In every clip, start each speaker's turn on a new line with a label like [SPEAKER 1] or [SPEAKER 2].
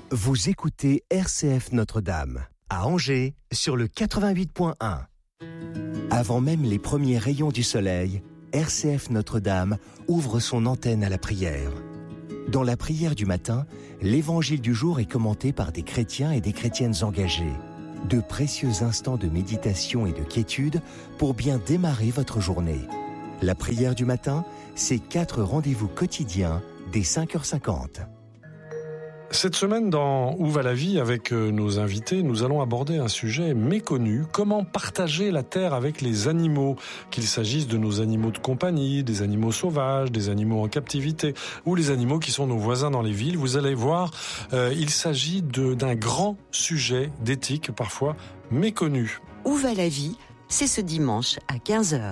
[SPEAKER 1] Vous écoutez RCF Notre-Dame, à Angers, sur le 88.1. Avant même les premiers rayons du soleil, RCF Notre-Dame ouvre son antenne à la prière. Dans la prière du matin, l'évangile du jour est commenté par des chrétiens et des chrétiennes engagés. De précieux instants de méditation et de quiétude pour bien démarrer votre journée. La prière du matin, c'est 4 rendez-vous quotidiens dès 5h50.
[SPEAKER 2] Cette semaine, dans Où va la vie, avec nos invités, nous allons aborder un sujet méconnu. Comment partager la terre avec les animaux, qu'il s'agisse de nos animaux de compagnie, des animaux sauvages, des animaux en captivité, ou les animaux qui sont nos voisins dans les villes. Vous allez voir, il s'agit d'un grand sujet d'éthique, parfois méconnu.
[SPEAKER 3] Où va la vie, c'est ce dimanche à 15h.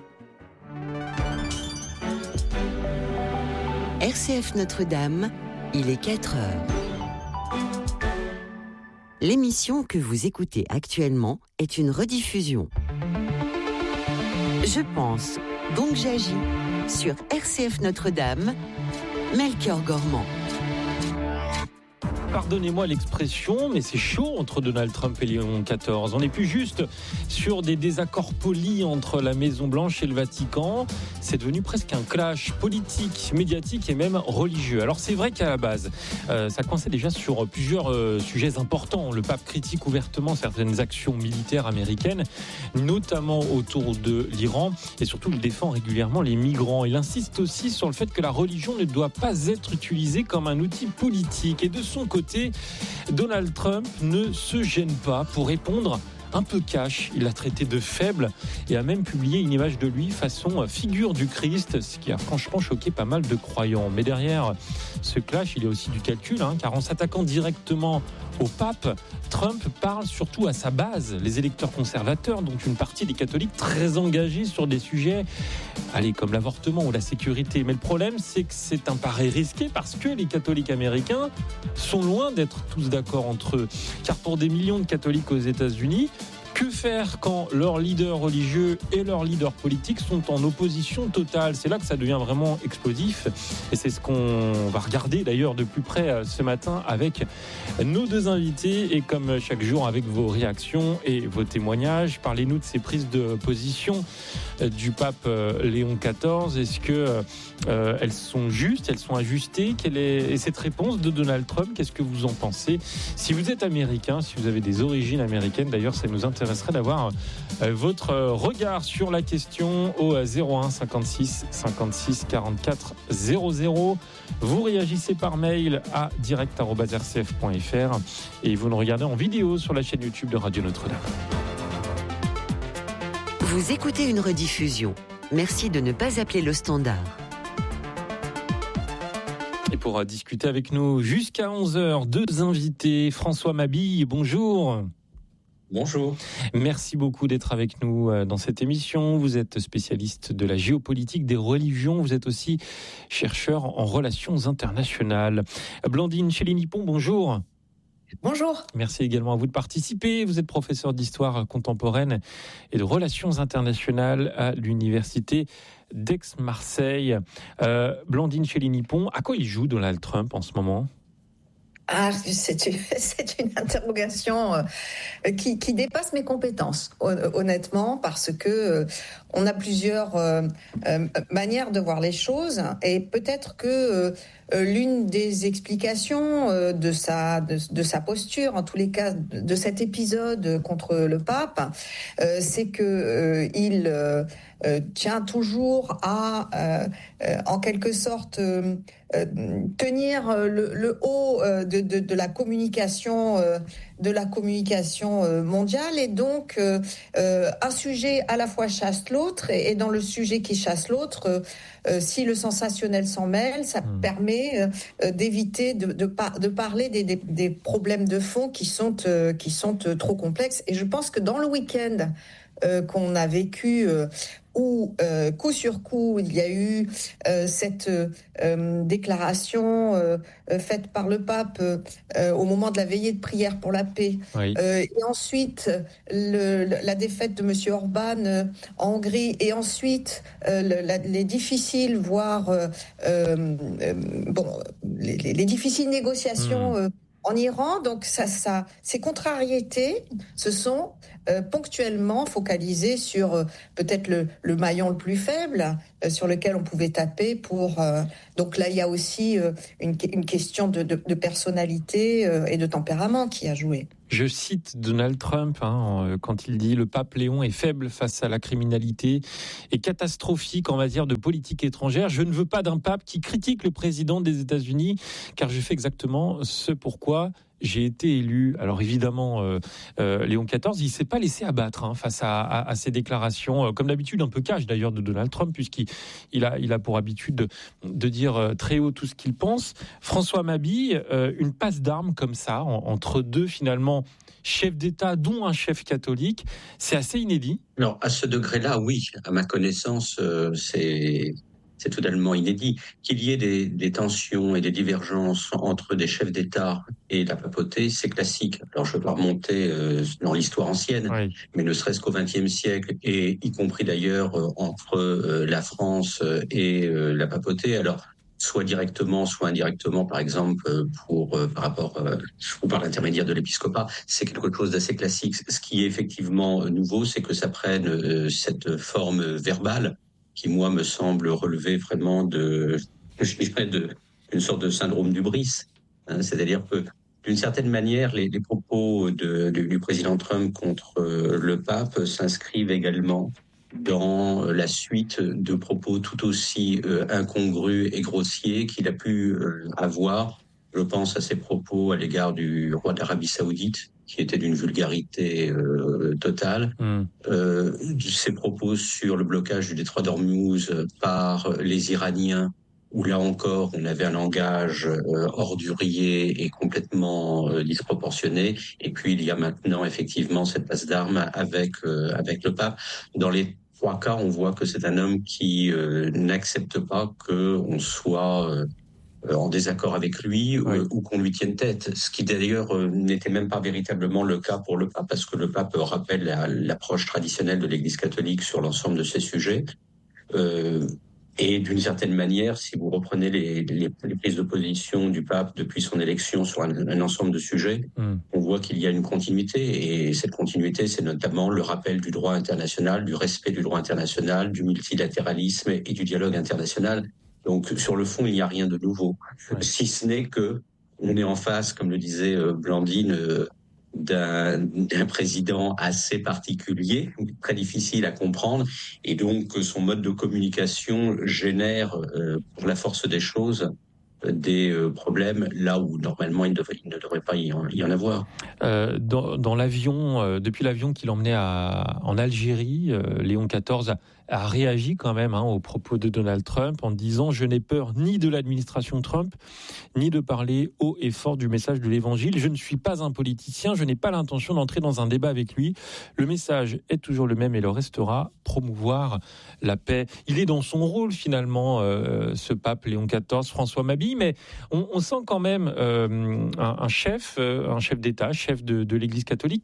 [SPEAKER 3] RCF Notre-Dame, il est 4h. L'émission que vous écoutez actuellement est une rediffusion. Je pense, donc j'agis, sur RCF Notre-Dame, Melchior Gormand.
[SPEAKER 4] Pardonnez-moi l'expression, mais c'est chaud entre Donald Trump et Léon XIV. On n'est plus juste sur des désaccords polis entre la Maison-Blanche et le Vatican. C'est devenu presque un clash politique, médiatique et même religieux. Alors c'est vrai qu'à la base, ça coinçait déjà sur plusieurs sujets importants. Le pape critique ouvertement certaines actions militaires américaines, notamment autour de l'Iran, et surtout il défend régulièrement les migrants. Il insiste aussi sur le fait que la religion ne doit pas être utilisée comme un outil politique. Et de son côté, Donald Trump ne se gêne pas pour répondre un peu cash. Il l'a traité de faible et a même publié une image de lui façon figure du Christ, ce qui a franchement choqué pas mal de croyants. Mais derrière ce clash, il y a aussi du calcul, car en s'attaquant directement au pape, Trump parle surtout à sa base, les électeurs conservateurs, dont une partie des catholiques très engagés sur des sujets comme l'avortement ou la sécurité. Mais le problème, c'est que c'est un pari risqué parce que les catholiques américains sont loin d'être tous d'accord entre eux. Car pour des millions de catholiques aux États-Unis, que faire quand leurs leaders religieux et leurs leaders politiques sont en opposition totale ? C'est là que ça devient vraiment explosif. Et c'est ce qu'on va regarder d'ailleurs de plus près ce matin avec nos deux invités. Et comme chaque jour, avec vos réactions et vos témoignages, parlez-nous de ces prises de position du pape Léon XIV. Est-ce que elles sont justes, elles sont ajustées ? Quelle est cette réponse de Donald Trump ? Qu'est-ce que vous en pensez ? Si vous êtes américain, si vous avez des origines américaines, d'ailleurs, ça nous intéresserait d'avoir votre regard sur la question au 01 56 56 44 00. Vous réagissez par mail à direct@rcf.fr et vous nous regardez en vidéo sur la chaîne YouTube de Radio Notre-Dame.
[SPEAKER 3] Vous écoutez une rediffusion. Merci de ne pas appeler le standard.
[SPEAKER 4] Et pour discuter avec nous jusqu'à 11h, deux invités. François Mabille, bonjour.
[SPEAKER 5] Bonjour.
[SPEAKER 4] Merci beaucoup d'être avec nous dans cette émission. Vous êtes spécialiste de la géopolitique des religions. Vous êtes aussi chercheur en relations internationales. Blandine Chély-Nippon, bonjour.
[SPEAKER 6] Bonjour.
[SPEAKER 4] Merci également à vous de participer. Vous êtes professeur d'histoire contemporaine et de relations internationales à l'université d'Aix-Marseille. Blandine Chély-Nippon, à quoi il joue Donald Trump en ce moment ?
[SPEAKER 6] C'est une interrogation qui dépasse mes compétences, honnêtement, parce que on a plusieurs manières de voir les choses, et peut-être que l'une des explications de sa posture, en tous les cas de cet épisode contre le pape, c'est que il tient toujours à, en quelque sorte, tenir le haut de la communication mondiale, et donc un sujet à la fois chasse l'autre, et dans le sujet qui chasse l'autre, si le sensationnel s'en mêle, ça permet d'éviter de parler des problèmes de fond qui sont trop complexes. Et je pense que dans le week-end qu'on a vécu, où coup sur coup il y a eu cette déclaration faite par le pape au moment de la veillée de prière pour la paix, oui. Et ensuite la défaite de Monsieur Orban en Hongrie, et ensuite les difficiles, voire les difficiles négociations En Iran, donc ces contrariétés se sont ponctuellement focalisées sur peut-être le maillon le plus faible sur lequel on pouvait taper pour. Donc là, il y a aussi une question de personnalité et de tempérament qui a joué.
[SPEAKER 4] Je cite Donald Trump quand il dit « Le pape Léon est faible face à la criminalité et catastrophique en matière de politique étrangère. Je ne veux pas d'un pape qui critique le président des États-Unis car je fais exactement ce pourquoi j'ai été élu. » Alors évidemment, Léon XIV, il ne s'est pas laissé abattre face à ces déclarations, comme d'habitude un peu cash d'ailleurs de Donald Trump, puisqu'il a pour habitude de dire très haut tout ce qu'il pense. François Mabille, une passe d'armes comme ça, entre deux finalement chefs d'État, dont un chef catholique, c'est assez inédit.
[SPEAKER 5] Alors à ce degré-là, oui, à ma connaissance, c'est totalement inédit. Qu'il y ait des tensions et des divergences entre des chefs d'État et la papauté, c'est classique. Alors je ne vais pas remonter dans l'histoire ancienne, oui, mais ne serait-ce qu'au XXe siècle, et y compris d'ailleurs entre la France et la papauté. Alors soit directement, soit indirectement, par exemple, par rapport ou par l'intermédiaire de l'épiscopat, c'est quelque chose d'assez classique. Ce qui est effectivement nouveau, c'est que ça prenne cette forme verbale qui, moi, me semble relever vraiment d'une sorte de syndrome d'hubris. C'est-à-dire que, d'une certaine manière, les propos du président Trump contre le pape s'inscrivent également dans la suite de propos tout aussi incongrus et grossiers qu'il a pu avoir. Je pense à ses propos à l'égard du roi d'Arabie Saoudite, qui était d'une vulgarité totale. Ses propos sur le blocage du détroit d'Ormuz par les Iraniens, où là encore, on avait un langage ordurier et complètement disproportionné. Et puis, il y a maintenant effectivement cette passe d'armes avec le pape. Dans les 3 cas, on voit que c'est un homme qui n'accepte pas qu'on soit en désaccord avec lui, oui, ou qu'on lui tienne tête. Ce qui d'ailleurs n'était même pas véritablement le cas pour le pape, parce que le pape rappelle l'approche traditionnelle de l'Église catholique sur l'ensemble de ces sujets. Et d'une certaine manière, si vous reprenez les prises de position du pape depuis son élection sur un ensemble de sujets, on voit qu'il y a une continuité. Et cette continuité, c'est notamment le rappel du droit international, du respect du droit international, du multilatéralisme et du dialogue international. Donc, sur le fond, il n'y a rien de nouveau. Ouais. Si ce n'est que on est en face, comme le disait Blandine, d'un président assez particulier, très difficile à comprendre, et donc son mode de communication génère, pour la force des choses, des problèmes là où normalement il ne devrait pas y en avoir.
[SPEAKER 4] Dans l'avion, depuis l'avion qu'il emmenait en Algérie, Léon XIV a réagi quand même aux propos de Donald Trump en disant « Je n'ai peur ni de l'administration Trump, ni de parler haut et fort du message de l'Évangile. Je ne suis pas un politicien, je n'ai pas l'intention d'entrer dans un débat avec lui. Le message est toujours le même et le restera, promouvoir la paix. » Il est dans son rôle finalement, ce pape Léon XIV, François Mabille, mais on sent quand même un chef d'État, chef de l'Église catholique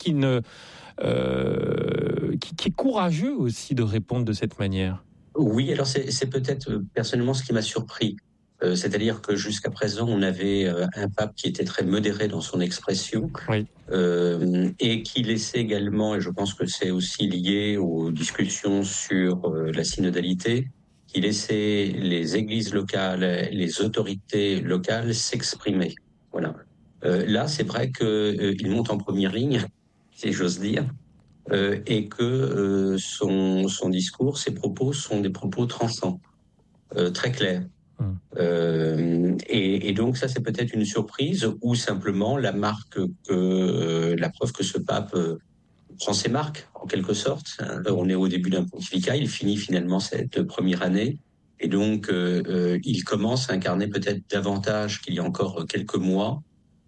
[SPEAKER 4] qui est courageux aussi de répondre de cette manière.
[SPEAKER 5] Oui, alors c'est peut-être personnellement ce qui m'a surpris. C'est-à-dire que jusqu'à présent, on avait un pape qui était très modéré dans son expression, oui, et qui laissait également, et je pense que c'est aussi lié aux discussions sur la synodalité, qui laissait les églises locales, les autorités locales s'exprimer. Voilà. Là, c'est vrai qu'il monte en première ligne, si j'ose dire, et que son discours, ses propos sont des propos tranchants, très clairs. Et donc ça, c'est peut-être une surprise ou simplement la preuve que ce pape prend ses marques, en quelque sorte. On est au début d'un pontificat, il finit finalement cette première année, et donc il commence à incarner peut-être davantage qu'il y a encore quelques mois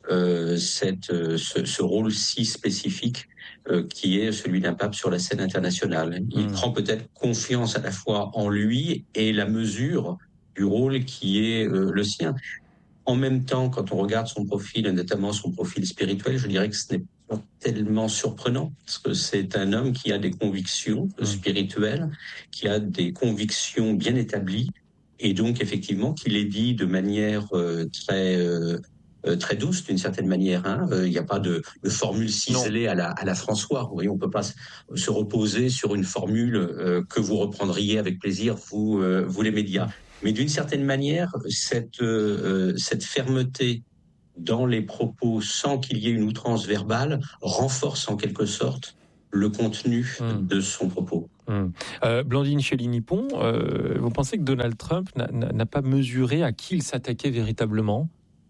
[SPEAKER 5] ce rôle si spécifique qui est celui d'un pape sur la scène internationale. Il prend peut-être confiance à la fois en lui et la mesure du rôle qui est le sien. En même temps, quand on regarde son profil, et notamment son profil spirituel, je dirais que ce n'est pas tellement surprenant, parce que c'est un homme qui a des convictions spirituelles, qui a des convictions bien établies, et donc effectivement, qui les dit de manière très très douce d'une certaine manière. Il n'y a pas de formule ciselée à la François. Vous voyez, on ne peut pas se reposer sur une formule que vous reprendriez avec plaisir, vous les médias. Mais d'une certaine manière, cette fermeté dans les propos sans qu'il y ait une outrance verbale renforce en quelque sorte le contenu de son propos.
[SPEAKER 4] Blandine Chély-Nippon, vous pensez que Donald Trump n'a pas mesuré à qui il s'attaquait véritablement ?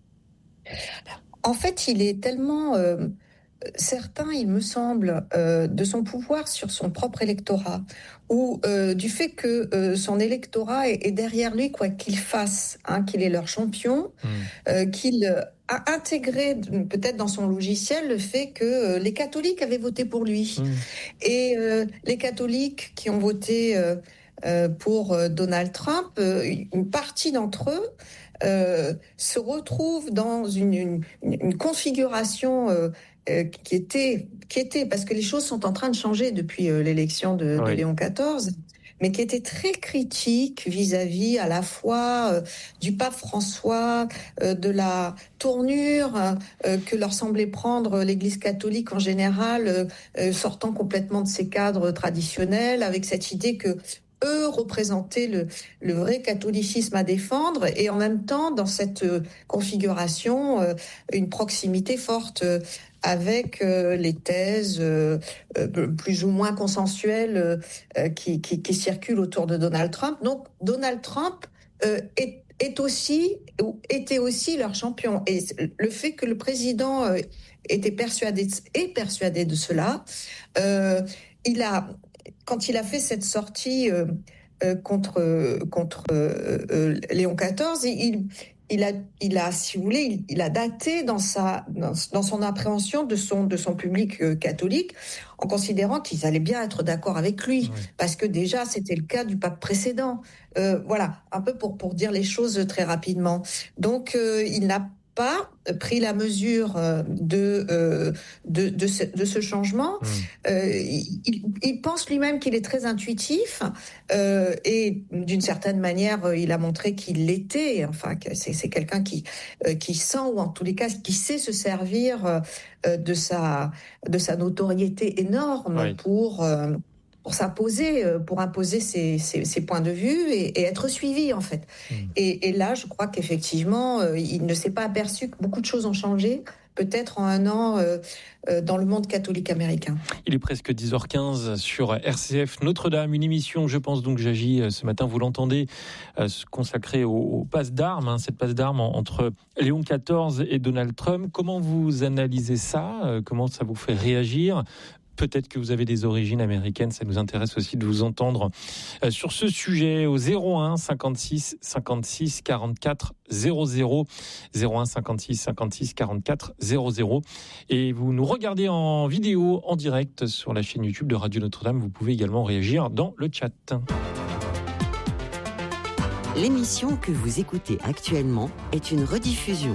[SPEAKER 6] En fait, il est tellement certain, il me semble, de son pouvoir sur son propre électorat, ou du fait que son électorat est derrière lui, quoi qu'il fasse, qu'il est leur champion, qu'il a intégré peut-être dans son logiciel le fait que les catholiques avaient voté pour lui. Et les catholiques qui ont voté pour Donald Trump, une partie d'entre eux se retrouvent dans une configuration qui était, parce que les choses sont en train de changer depuis l'élection de Léon XIV, mais qui était très critique vis-à-vis à la fois du pape François, de la tournure que leur semblait prendre l'Église catholique en général, sortant complètement de ses cadres traditionnels, avec cette idée que eux représentaient le vrai catholicisme à défendre, et en même temps, dans cette configuration, une proximité forte avec les thèses plus ou moins consensuelles qui circulent autour de Donald Trump. Donc Donald Trump était aussi leur champion. Et le fait que le président était persuadé de cela, quand il a fait cette sortie contre Léon XIV, il a, si vous voulez, il a daté dans son appréhension de son public catholique, en considérant qu'ils allaient bien être d'accord avec lui, parce que déjà c'était le cas du pape précédent. Voilà, un peu pour dire les choses très rapidement. Donc il n'a pas pris la mesure de ce changement. Il pense lui-même qu'il est très intuitif et d'une certaine manière, il a montré qu'il l'était. Enfin, c'est quelqu'un qui sent, ou en tous les cas qui sait se servir de sa notoriété énorme pour s'imposer, pour imposer ses points de vue et être suivi, en fait. Et là, je crois qu'effectivement, il ne s'est pas aperçu que beaucoup de choses ont changé, peut-être en un an, dans le monde catholique américain.
[SPEAKER 4] Il est presque 10h15 sur RCF Notre-Dame, une émission, je pense donc j'agis ce matin, vous l'entendez, consacrée aux passes d'armes, cette passe d'armes entre Léon XIV et Donald Trump. Comment vous analysez ça ? Comment ça vous fait réagir ? Peut-être que vous avez des origines américaines, ça nous intéresse aussi de vous entendre sur ce sujet au 01 56 56 44 00, 01 56 56 44 00. Et vous nous regardez en vidéo, en direct sur la chaîne YouTube de Radio Notre-Dame. Vous pouvez également réagir dans le chat.
[SPEAKER 3] L'émission que vous écoutez actuellement est une rediffusion.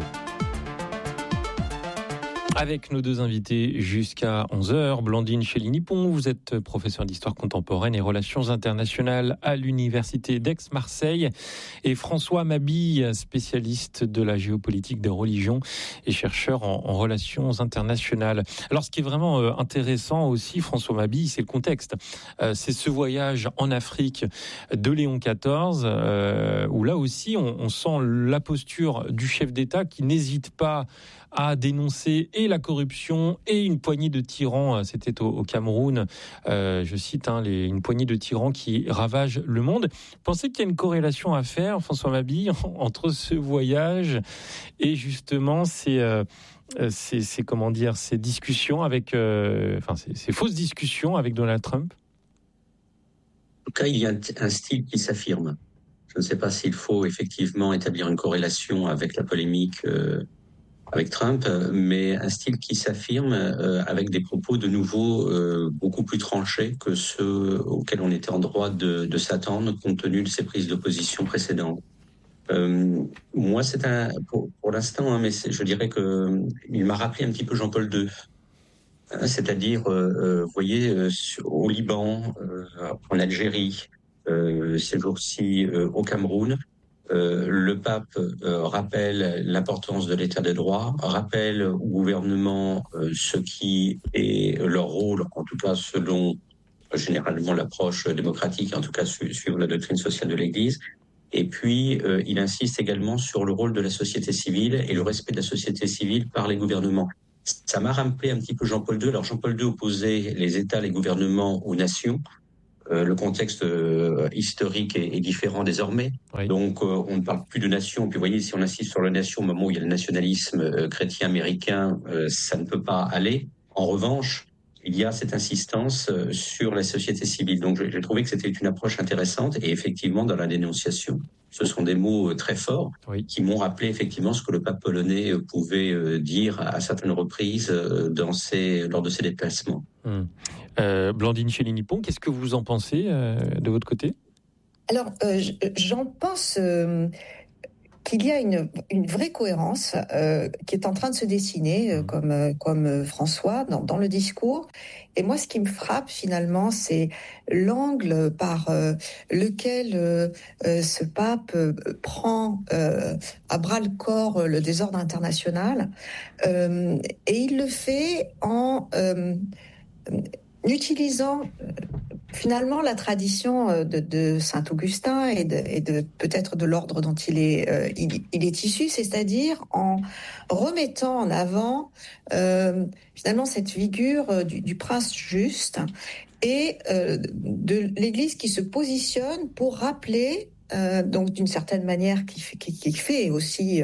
[SPEAKER 4] Avec nos deux invités jusqu'à 11h, Blandine Chély-Nippon, vous êtes professeure d'histoire contemporaine et relations internationales à l'université d'Aix-Marseille, et François Mabille, spécialiste de la géopolitique des religions et chercheur en relations internationales. Alors ce qui est vraiment intéressant aussi, François Mabille, c'est le contexte. C'est ce voyage en Afrique de Léon XIV, où là aussi on sent la posture du chef d'État qui n'hésite pas à dénoncer et la corruption et une poignée de tyrans. C'était au Cameroun, je cite, une poignée de tyrans qui ravagent le monde. Pensez qu'il y a une corrélation à faire, François Mabille, entre ce voyage et justement ces discussions avec, ces fausses discussions avec Donald Trump?
[SPEAKER 5] En tout cas, il y a un style qui s'affirme. Je ne sais pas s'il faut effectivement établir une corrélation avec la polémique avec Trump, mais un style qui s'affirme avec des propos de nouveau beaucoup plus tranchés que ceux auxquels on était en droit de s'attendre compte tenu de ses prises de position précédentes. Moi, c'est pour l'instant, mais je dirais que il m'a rappelé un petit peu Jean-Paul II. C'est-à-dire, vous voyez, au Liban, en Algérie, ces jours-ci au Cameroun, Le pape rappelle l'importance de l'état de droit, rappelle au gouvernement ce qui est leur rôle, en tout cas selon généralement l'approche démocratique, en tout cas suivant la doctrine sociale de l'Église. Et puis, il insiste également sur le rôle de la société civile et le respect de la société civile par les gouvernements. Ça m'a rappelé un petit peu Jean-Paul II. Alors, Jean-Paul II opposait les États, les gouvernements aux nations. Le contexte historique est différent désormais.
[SPEAKER 4] Oui.
[SPEAKER 5] Donc, on ne parle plus de nation. Puis, vous voyez, si on insiste sur la nation au moment où il y a le nationalisme chrétien américain, ça ne peut pas aller. En revanche, il y a cette insistance sur la société civile. Donc, j'ai trouvé que c'était une approche intéressante. Et effectivement, dans la dénonciation, ce sont des mots très forts qui m'ont rappelé effectivement ce que le pape polonais pouvait dire à certaines reprises lors de ses déplacements.
[SPEAKER 4] Blandine Chély-Nippon, qu'est-ce que vous en pensez de votre côté ?
[SPEAKER 6] Alors, j'en pense qu'il y a une vraie cohérence qui est en train de se dessiner, comme François, dans le discours. Et moi, ce qui me frappe finalement, c'est l'angle par lequel ce pape prend à bras-le-corps le désordre international. Et il le fait en utilisant finalement la tradition de Saint-Augustin et de peut-être de l'ordre dont il est issu, c'est-à-dire en remettant en avant finalement cette figure du prince juste et de l'Église qui se positionne pour rappeler donc d'une certaine manière qui fait aussi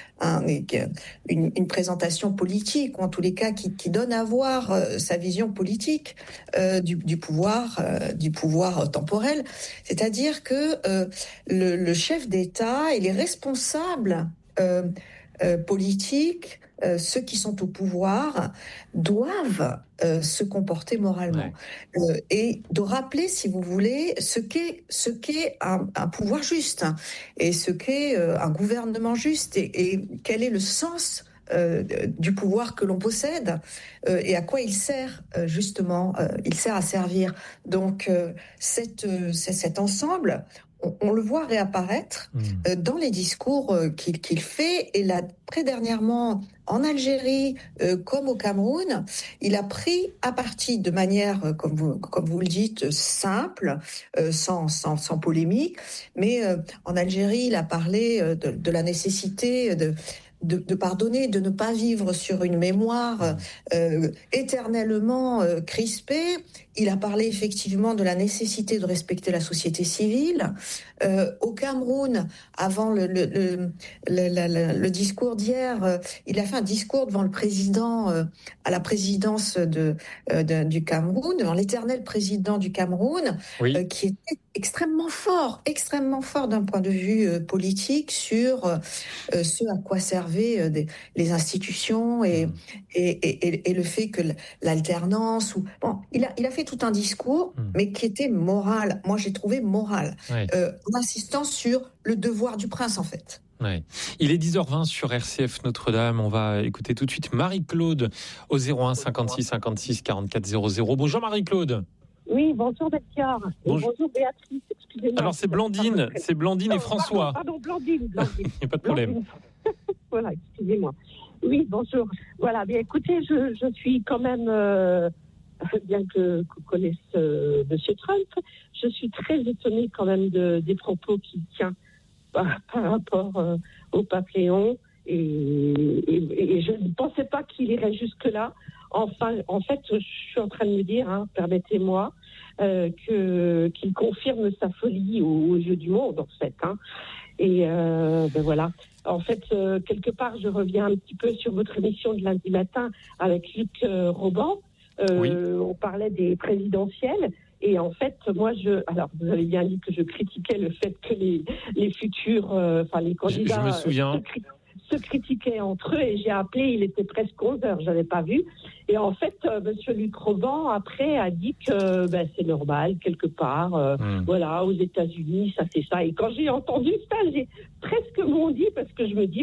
[SPEAKER 6] une présentation politique, ou en tous les cas qui donne à voir sa vision politique du pouvoir temporel. C'est-à-dire que le chef d'État et les responsables politiques, ceux qui sont au pouvoir, doivent se comporter moralement. Et de rappeler, si vous voulez, ce qu'est un pouvoir juste et ce qu'est un gouvernement juste et quel est le sens du pouvoir que l'on possède et à quoi il sert justement. Il sert à servir. Donc cet ensemble, on le voit réapparaître dans les discours qu'il fait. Et là, très dernièrement, en Algérie comme au Cameroun, il a pris à partie de manière, comme vous le dites, simple, sans polémique. Mais en Algérie, il a parlé de la nécessité de pardonner, de ne pas vivre sur une mémoire éternellement crispée. Il a parlé effectivement de la nécessité de respecter la société civile. Au Cameroun, avant le discours d'hier, il a fait un discours devant le président à la présidence du Cameroun, devant l'éternel président du Cameroun, qui était extrêmement fort d'un point de vue politique sur ce à quoi servaient les institutions et le fait que l'alternance. Il a fait tout un discours, mais qui était moral. Moi, j'ai trouvé moral, en insistant sur le devoir du prince, en fait.
[SPEAKER 4] Ouais. Il est 10h20 sur RCF Notre-Dame. On va écouter tout de suite Marie-Claude au 01 56 56 44 00. Bonjour Marie-Claude.
[SPEAKER 7] Oui, bonjour Melchior. Bonjour Béatrice, excusez-moi.
[SPEAKER 4] Alors c'est Blandine et François.
[SPEAKER 7] Pardon, Blandine.
[SPEAKER 4] Il n'y a pas de problème.
[SPEAKER 7] Voilà, excusez-moi. Oui, bonjour. Voilà, bien écoutez, je suis quand même, bien que connaisse Monsieur Trump, je suis très étonnée quand même des propos qu'il tient par rapport au pape Léon. Et je ne pensais pas qu'il irait jusque-là. Enfin, en fait, je suis en train de me dire, permettez-moi, qu'il confirme sa folie aux yeux du monde, en fait. Et voilà. En fait, quelque part, je reviens un petit peu sur votre émission de lundi matin avec Luc Roban. On parlait des présidentielles. Et en fait, moi, alors vous avez bien dit que je critiquais le fait que les futurs, les candidats,
[SPEAKER 4] je me souviens,
[SPEAKER 7] se critiquaient entre eux. Et j'ai appelé, il était presque 11h, j'avais pas vu. Et en fait, Monsieur Luc Roban après a dit que c'est normal quelque part. Voilà, aux États-Unis, ça c'est ça. Et quand j'ai entendu ça, j'ai presque bondi parce que je me dis mais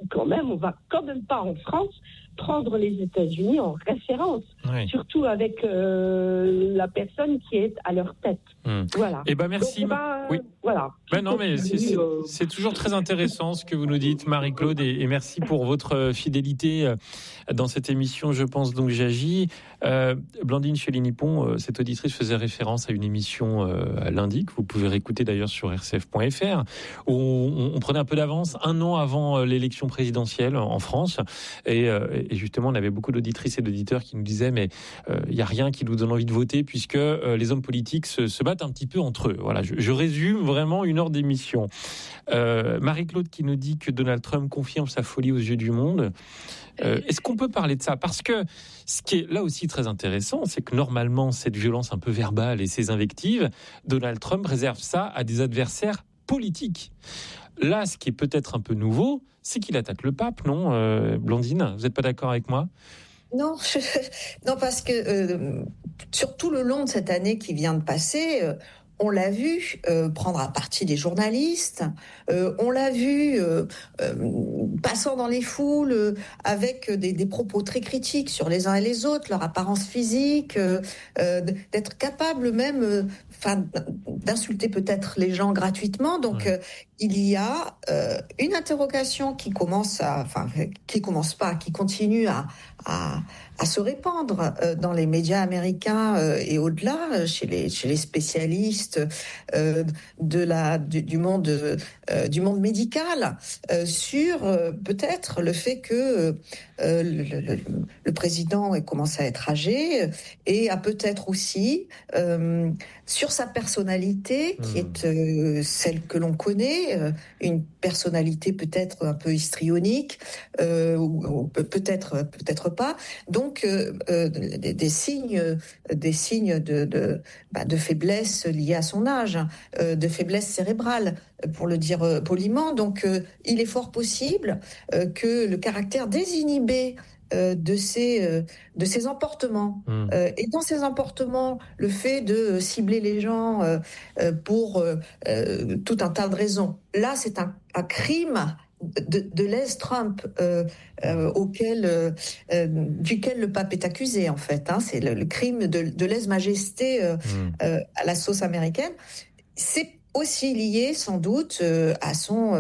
[SPEAKER 7] quand même, on va quand même pas en France prendre les États-Unis en référence, surtout avec la personne qui est à leur tête. Voilà.
[SPEAKER 4] Eh ben merci.
[SPEAKER 7] Donc,
[SPEAKER 4] oui.
[SPEAKER 7] Voilà.
[SPEAKER 4] Non, mais c'est toujours très intéressant ce que vous nous dites, Marie-Claude, et merci pour votre fidélité dans cette émission. Je pense donc j'agis. Blandine Chély-Nippon, cette auditrice faisait référence à une émission lundi que vous pouvez réécouter d'ailleurs sur rcf.fr, où on prenait un peu d'avance 1 an avant l'élection présidentielle en France, et justement on avait beaucoup d'auditrices et d'auditeurs qui nous disaient mais il n'y a rien qui nous donne envie de voter puisque les hommes politiques se battent un petit peu entre eux. Voilà, je résume vraiment une heure d'émission. Marie-Claude qui nous dit que Donald Trump confirme sa folie aux yeux du monde. Est-ce qu'on peut parler de ça ? Parce que ce qui est là aussi très intéressant, c'est que normalement, cette violence un peu verbale et ces invectives, Donald Trump réserve ça à des adversaires politiques. Là, ce qui est peut-être un peu nouveau, c'est qu'il attaque le pape, non, Blandine ? Vous n'êtes pas d'accord avec moi ?
[SPEAKER 6] Non, non, parce que sur tout le long de cette année qui vient de passer, on l'a vu prendre à partie des journalistes, on l'a vu passant dans les foules avec des propos très critiques sur les uns et les autres, leur apparence physique, d'être capable même d'insulter peut-être les gens gratuitement. Donc il y a une interrogation qui continue à se répandre dans les médias américains et au-delà, chez les spécialistes du monde médical, sur peut-être le fait que le président ait commencé à être âgé et a peut-être aussi sur sa personnalité qui est celle que l'on connaît, une personnalité peut-être un peu histrionique ou peut-être pas. Donc des signes de faiblesse liés à son âge, de faiblesse cérébrale, pour le dire poliment. Donc il est fort possible que le caractère désinhibé de ces emportements et dans ces emportements, le fait de cibler les gens pour tout un tas de raisons. Là, c'est un crime de lèse-Trump duquel le pape est accusé, en fait. C'est le crime de lèse-majesté à la sauce américaine. C'est aussi lié sans doute à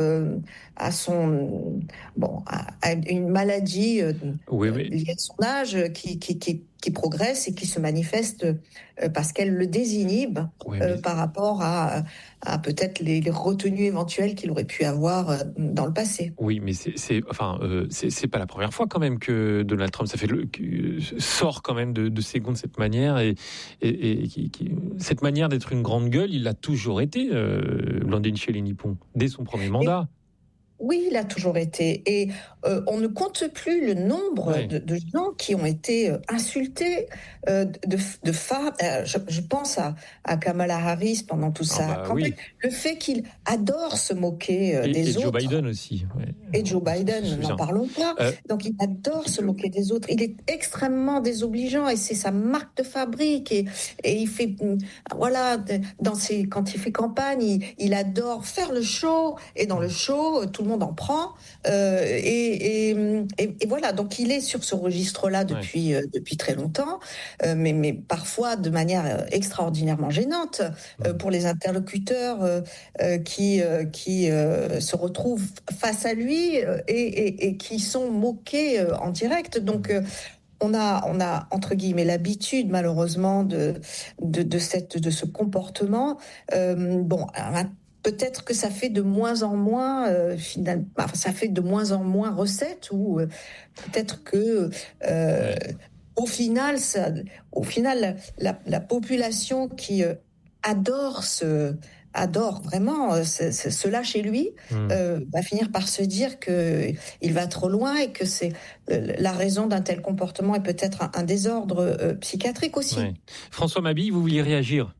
[SPEAKER 6] une maladie liée à son âge qui progresse et qui se manifeste parce qu'elle le désinhibe par rapport à peut-être les retenues éventuelles qu'il aurait pu avoir dans le passé.
[SPEAKER 4] Oui, mais c'est pas la première fois quand même que Donald Trump sort quand même de ses gonds de cette manière et cette manière d'être une grande gueule, il l'a toujours été, Blandine Chély-Nippon, dès son premier mandat.
[SPEAKER 6] Oui, il a toujours été. Et on ne compte plus le nombre de gens qui ont été insultés, de femmes. Je pense à Kamala Harris pendant toute sa campagne. Le fait qu'il adore se moquer des autres.
[SPEAKER 4] Et Joe Biden aussi.
[SPEAKER 6] Et Joe Biden, n'en parlons pas. Donc il adore se moquer des autres. Il est extrêmement désobligeant et c'est sa marque de fabrique. Et il fait, quand il fait campagne, il adore faire le show. Et dans le show, tout le monde en prend et voilà, donc il est sur ce registre-là depuis très longtemps, mais parfois de manière extraordinairement gênante pour les interlocuteurs qui se retrouvent face à lui et qui sont moqués en direct. Donc on a entre guillemets l'habitude malheureusement de ce comportement. Peut-être que ça fait de moins en moins recette, ou peut-être que au final la population qui adore vraiment cela chez lui va finir par se dire que il va trop loin et que c'est la raison d'un tel comportement est peut-être un désordre psychiatrique aussi.
[SPEAKER 4] Ouais. François Mabille, vous vouliez réagir?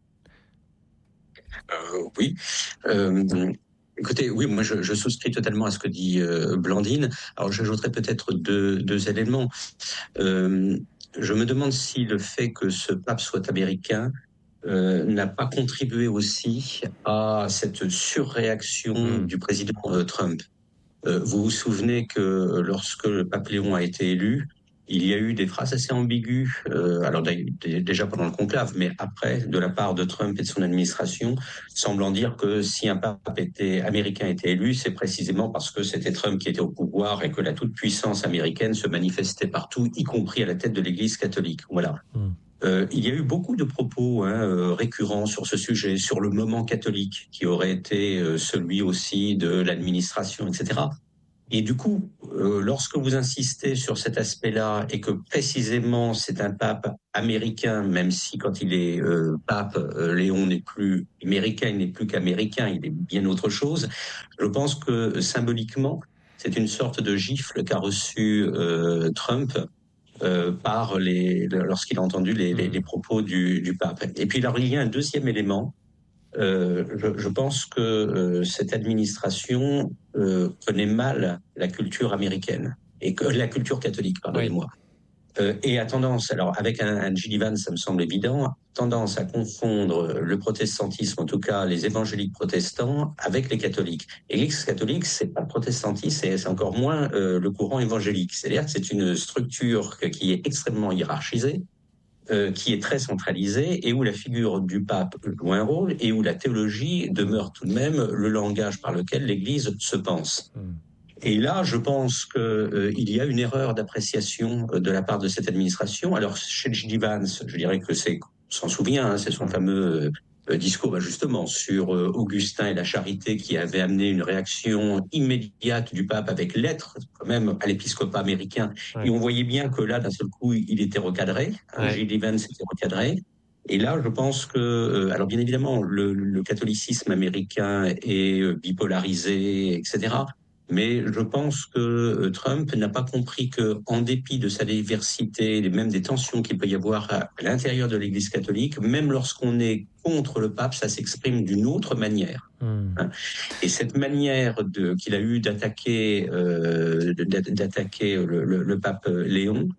[SPEAKER 5] Oui. Écoutez, oui, moi je souscris totalement à ce que dit Blandine. Alors j'ajouterais peut-être deux éléments. Je me demande si le fait que ce pape soit américain n'a pas contribué aussi à cette surréaction du président Trump. Vous vous souvenez que lorsque le pape Léon a été élu, il y a eu des phrases assez ambiguës, alors déjà pendant le conclave, mais après, de la part de Trump et de son administration, semblant dire que si un pape américain était élu, c'est précisément parce que c'était Trump qui était au pouvoir et que la toute-puissance américaine se manifestait partout, y compris à la tête de l'Église catholique. Voilà. Il y a eu beaucoup de propos récurrents sur ce sujet, sur le moment catholique qui aurait été celui aussi de l'administration, etc. Et du coup, lorsque vous insistez sur cet aspect-là et que précisément c'est un pape américain, même si quand il est pape, Léon n'est plus américain, il n'est plus qu'américain, il est bien autre chose, je pense que symboliquement, c'est une sorte de gifle qu'a reçu Trump lorsqu'il a entendu les propos du pape. Et puis alors, il y a un deuxième élément. Je pense que cette administration connaît mal la culture américaine et que la culture catholique, pardonnez-moi. Et a tendance, alors avec un J.D. Vance, ça me semble évident, tendance à confondre le protestantisme, en tout cas les évangéliques protestants, avec les catholiques. Et l'Église catholique, c'est pas le protestantisme, c'est encore moins le courant évangélique. C'est-à-dire que c'est une structure qui est extrêmement hiérarchisée, qui est très centralisée et où la figure du pape joue un rôle et où la théologie demeure tout de même le langage par lequel l'Église se pense. Et là, je pense qu'il y a une erreur d'appréciation de la part de cette administration. Alors, chez J.D. Vance, je dirais que on s'en souvient, c'est son fameux discours justement sur Augustin et la charité qui avait amené une réaction immédiate du pape avec lettre quand même à l'épiscopat américain. Et on voyait bien que là, d'un seul coup, il était recadré. J.D. Vance était recadré. Et là, je pense que, alors bien évidemment, le catholicisme américain est bipolarisé, etc. Mais je pense que Trump n'a pas compris que, en dépit de sa diversité, et même des tensions qu'il peut y avoir à l'intérieur de l'Église catholique, même lorsqu'on est contre le pape, ça s'exprime d'une autre manière. Et cette manière qu'il a eue d'attaquer le pape Léon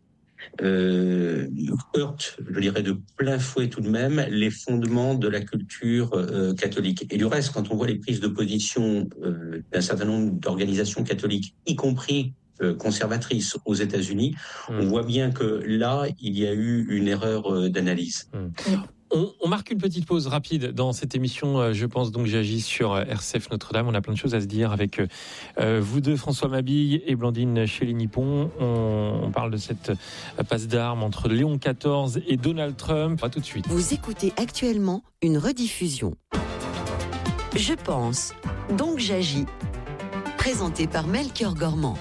[SPEAKER 5] heurte, je dirais, de plein fouet tout de même les fondements de la culture catholique. Et du reste, quand on voit les prises de position d'un certain nombre d'organisations catholiques, y compris conservatrices aux États-Unis, on voit bien que là, il y a eu une erreur d'analyse.
[SPEAKER 4] On marque une petite pause rapide dans cette émission. Je pense donc j'agis sur RCF Notre-Dame. On a plein de choses à se dire avec vous deux, François Mabille et Blandine Chély-Nippon. On parle de cette passe d'armes entre Léon XIV et Donald Trump. À tout de suite.
[SPEAKER 3] Vous écoutez actuellement une rediffusion. Je pense, donc j'agis. Présenté par Melchior Gormand.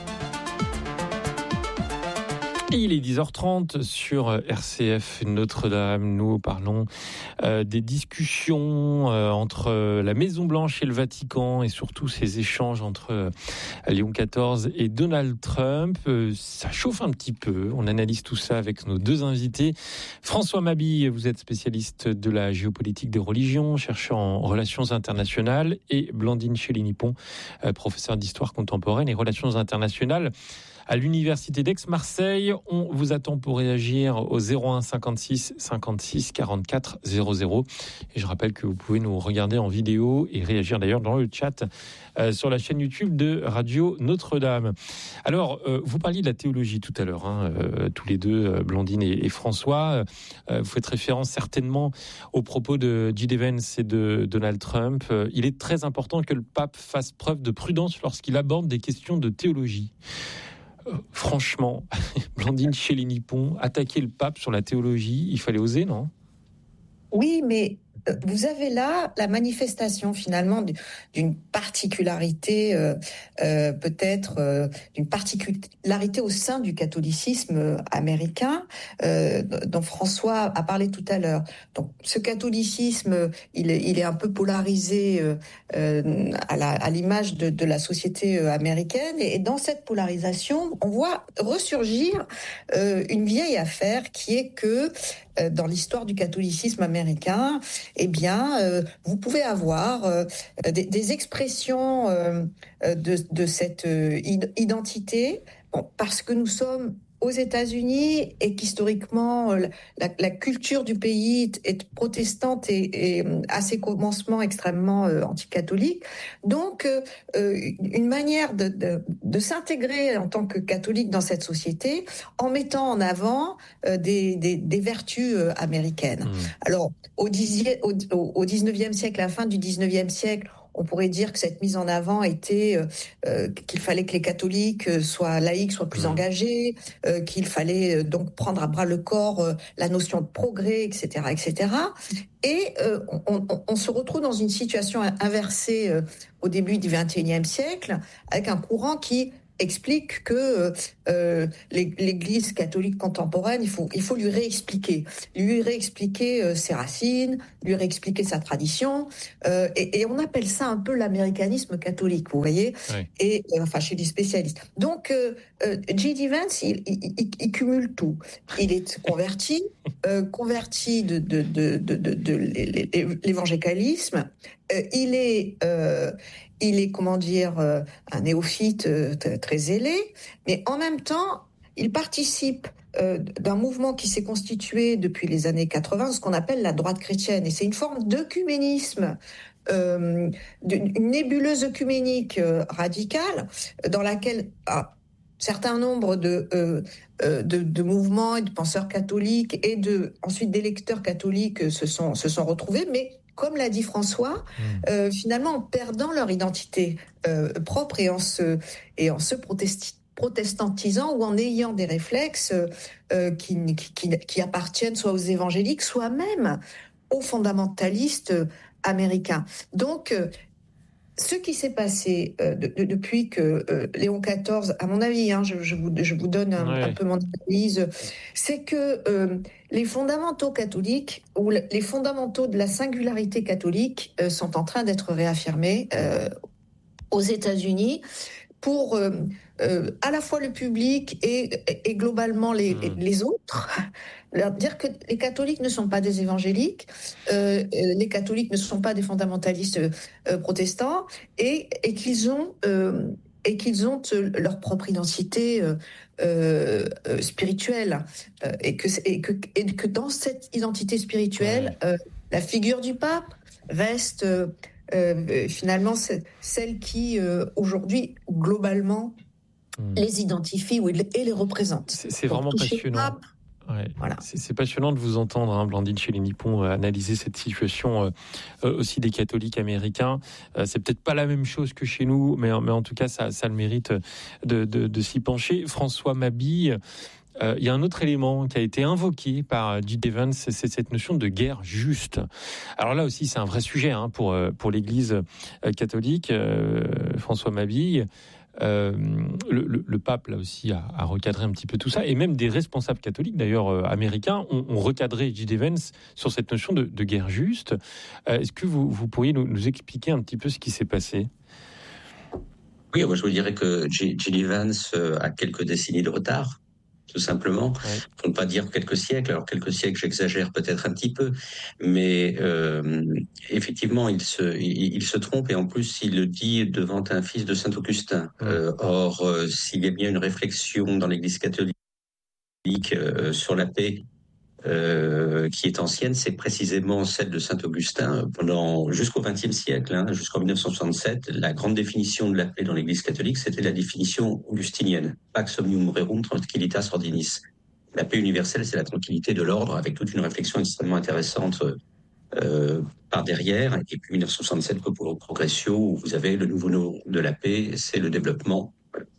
[SPEAKER 4] Il est 10h30 sur RCF Notre-Dame. Nous parlons des discussions entre la Maison-Blanche et le Vatican et surtout ces échanges entre Léon XIV et Donald Trump. Ça chauffe un petit peu. On analyse tout ça avec nos deux invités. François Mabille, vous êtes spécialiste de la géopolitique des religions, chercheur en relations internationales, et Blandine Chély-Nippon, professeure d'histoire contemporaine et relations internationales à l'Université d'Aix-Marseille. On vous attend pour réagir au 01 56 56 44 00. Et je rappelle que vous pouvez nous regarder en vidéo et réagir d'ailleurs dans le chat sur la chaîne YouTube de Radio Notre-Dame. Alors, vous parliez de la théologie tout à l'heure, tous les deux, Blandine et François. Vous faites référence certainement aux propos de J.D. Vance et de Donald Trump. Il est très important que le pape fasse preuve de prudence lorsqu'il aborde des questions de théologie. Franchement, Blandine Chély-Nippon, attaquer le pape sur la théologie, il fallait oser, non ?
[SPEAKER 6] Oui, mais vous avez là la manifestation finalement d'une particularité, peut-être d'une particularité au sein du catholicisme américain, dont François a parlé tout à l'heure. Donc, ce catholicisme, il est un peu polarisé à l'image de la société américaine, et dans cette polarisation, on voit ressurgir une vieille affaire qui est que dans l'histoire du catholicisme américain, eh bien, vous pouvez avoir des expressions de cette identité, parce que nous sommes aux États-Unis et qu'historiquement la culture du pays est protestante et à ses commencements extrêmement anticatholique. Donc une manière de s'intégrer en tant que catholique dans cette société en mettant en avant des vertus américaines. Alors au 19e siècle, à la fin du 19e siècle, on pourrait dire que cette mise en avant était qu'il fallait que les catholiques soient laïcs, soient plus engagés, qu'il fallait donc prendre à bras le corps la notion de progrès, etc., etc. Et on se retrouve dans une situation inversée au début du XXIe siècle, avec un courant qui explique que l'Église catholique contemporaine, il faut lui réexpliquer ses racines, lui réexpliquer sa tradition, et on appelle ça un peu l'américanisme catholique, vous voyez, et enfin chez les spécialistes. Donc J.D. Vance, il cumule tout. Il est converti de l'évangélisme. Il est, comment dire, un néophyte très zélé, mais en même temps, il participe d'un mouvement qui s'est constitué depuis les années 80, ce qu'on appelle la droite chrétienne. Et c'est une forme d'œcuménisme, une nébuleuse œcuménique radicale, dans laquelle un certain nombre de mouvements et de penseurs catholiques et ensuite d'électeurs catholiques se sont retrouvés, mais comme l'a dit François, finalement en perdant leur identité propre et en se protestantisant ou en ayant des réflexes qui appartiennent soit aux évangéliques, soit même aux fondamentalistes américains. Donc, ce qui s'est passé depuis que Léon XIV, à mon avis, je vous donne un peu mon analyse, c'est que les fondamentaux catholiques ou les fondamentaux de la singularité catholique sont en train d'être réaffirmés aux États-Unis pour à la fois le public et globalement les autres. Leur dire que les catholiques ne sont pas des évangéliques, les catholiques ne sont pas des fondamentalistes protestants, et qu'ils ont leur propre identité spirituelle, et que dans cette identité spirituelle, la figure du pape reste finalement celle qui aujourd'hui globalement les identifie et les représente.
[SPEAKER 4] C'est vraiment passionnant. Voilà. C'est passionnant de vous entendre, Blandine Chély-Nippon, analyser cette situation aussi des catholiques américains. C'est peut-être pas la même chose que chez nous, mais en tout cas, ça a le mérite de s'y pencher. François Mabille, il y a un autre élément qui a été invoqué par J.D. Vance, c'est cette notion de guerre juste. Alors là aussi, c'est un vrai sujet pour l'Église catholique. François Mabille. Le pape, là aussi, a recadré un petit peu tout ça, et même des responsables catholiques, d'ailleurs américains, ont recadré J.D. Vance sur cette notion de guerre juste. Est-ce que vous pourriez nous expliquer un petit peu ce qui s'est passé ?
[SPEAKER 5] Oui, moi je vous dirais que J.D. Vance a quelques décennies de retard, tout simplement, pour ne pas dire quelques siècles. Alors quelques siècles, j'exagère peut-être un petit peu, mais effectivement, il se trompe, et en plus, il le dit devant un fils de Saint-Augustin. Or, s'il y a bien une réflexion dans l'Église catholique sur la paix qui est ancienne, c'est précisément celle de Saint-Augustin. Jusqu'au XXe siècle, jusqu'en 1967, la grande définition de la paix dans l'Église catholique, c'était la définition augustinienne. Pax omnium rerum tranquillitas ordinis. La paix universelle, c'est la tranquillité de l'ordre, avec toute une réflexion extrêmement intéressante par derrière. Et puis 1967, Populo Progressio, où vous avez le nouveau nom de la paix, c'est le développement.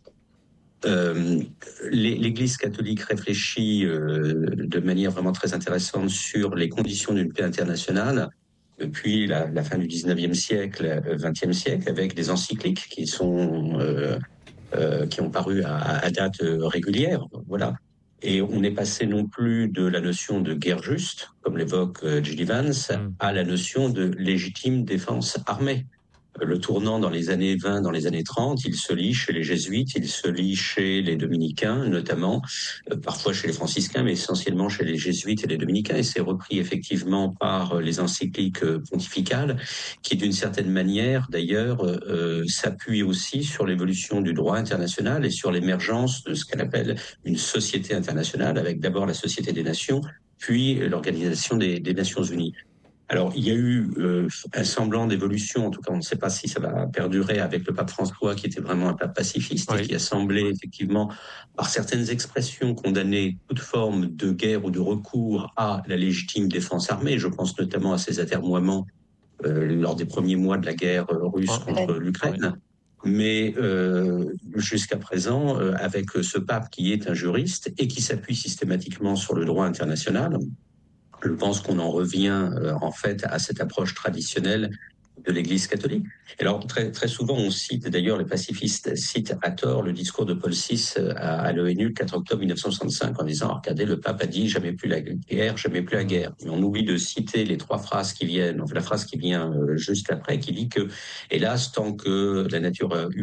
[SPEAKER 5] L'Église catholique réfléchit de manière vraiment très intéressante sur les conditions d'une paix internationale depuis la fin du 19e siècle, 20e siècle, avec des encycliques qui ont paru à date régulière. Voilà. Et on est passé non plus de la notion de guerre juste, comme l'évoque J.D. Vance, à la notion de légitime défense armée. le tournant dans les années 20, dans les années 30, il se lit chez les jésuites, il se lit chez les dominicains notamment, parfois chez les franciscains, mais essentiellement chez les jésuites et les dominicains, et c'est repris effectivement par les encycliques pontificales, qui d'une certaine manière d'ailleurs s'appuient aussi sur l'évolution du droit international et sur l'émergence de ce qu'elle appelle une société internationale, avec d'abord la Société des Nations, puis l'Organisation des Nations Unies. Alors, il y a eu un semblant d'évolution, en tout cas on ne sait pas si ça va perdurer avec le pape François, qui était vraiment un pape pacifiste, et qui a semblé effectivement, par certaines expressions, condamner toute forme de guerre ou de recours à la légitime défense armée. Je pense notamment à ses atermoiements lors des premiers mois de la guerre russe contre l'Ukraine. Mais jusqu'à présent, avec ce pape qui est un juriste et qui s'appuie systématiquement sur le droit international, je pense qu'on en revient en fait à cette approche traditionnelle de l'Église catholique. Et alors très très souvent on cite, d'ailleurs les pacifistes citent à tort le discours de Paul VI à l'ONU le 4 octobre 1965 en disant regardez, le pape a dit jamais plus la guerre, jamais plus la guerre. Mais on oublie de citer les trois phrases qui viennent, enfin la phrase qui vient juste après, qui dit que hélas tant que la nature